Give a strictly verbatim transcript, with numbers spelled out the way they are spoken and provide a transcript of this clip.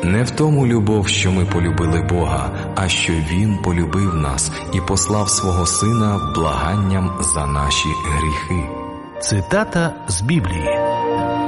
Не в тому любов, що ми полюбили Бога, а що Він полюбив нас і послав свого Сина благанням за наші гріхи. Цитата з Біблії.